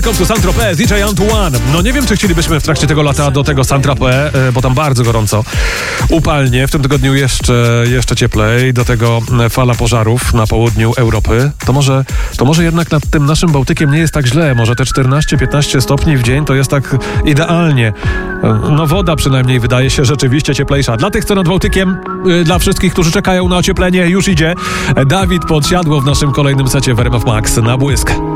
Welcome to Saint-Tropez, DJ Antoine. No nie wiem, czy chcielibyśmy w trakcie tego lata do tego Saint-Tropez, bo tam bardzo gorąco, upalnie, w tym tygodniu jeszcze cieplej, do tego fala pożarów na południu Europy. To może jednak nad tym naszym Bałtykiem nie jest tak źle. Może te 14-15 stopni w dzień to jest tak idealnie. No woda przynajmniej wydaje się rzeczywiście cieplejsza. Dla tych, co nad Bałtykiem, dla wszystkich, którzy czekają na ocieplenie, już idzie. Dawid Podsiadło w naszym kolejnym secie w RMF Max na błysk.